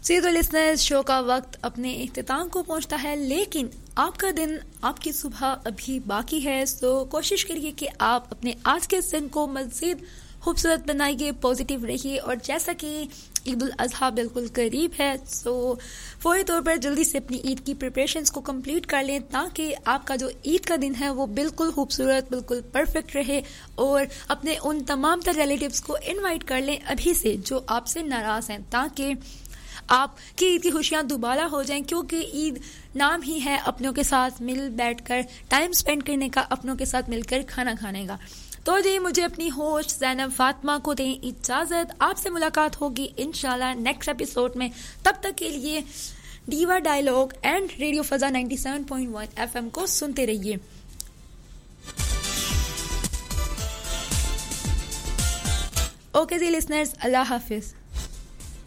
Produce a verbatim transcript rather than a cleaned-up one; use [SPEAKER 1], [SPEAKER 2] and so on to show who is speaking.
[SPEAKER 1] سی تو لسنرز، شو کا وقت اپنے اختتام کو پہنچتا ہے، لیکن آپ کا دن، آپ کی صبح ابھی باقی ہے. سو کوشش کریے کہ آپ اپنے آج کے دن کو مزید خوبصورت بنائیے، پازیٹیو رہیے. اور جیسا کہ عید الاضحیٰ بالکل قریب ہے، سو فوری طور پر جلدی سے اپنی عید کی پریپریشنز کو کمپلیٹ کر لیں تاکہ آپ کا جو عید کا دن ہے وہ بالکل خوبصورت، بالکل پرفیکٹ رہے. اور اپنے ان تمام تر ریلیٹیوز کو انوائٹ کر لیں ابھی سے جو آپ سے ناراض ہیں، تاکہ آپ کی عید کی خوشیاں دوبارہ ہو جائیں. کیونکہ عید نام ہی ہے اپنوں کے ساتھ مل بیٹھ کر ٹائم سپینڈ کرنے کا، اپنوں کے ساتھ مل کر کھانا کھانے کا. تو جی مجھے اپنی ہوسٹ زینب فاطمہ کو دیں اجازت. آپ سے ملاقات ہوگی انشاءاللہ نیکسٹ ایپیسوڈ میں. تب تک کے لیے ڈیوا ڈائلاگ اینڈ ریڈیو فضا ninety seven point one F M کو سنتے رہیے. اوکے جی لسنرز، اللہ حافظ.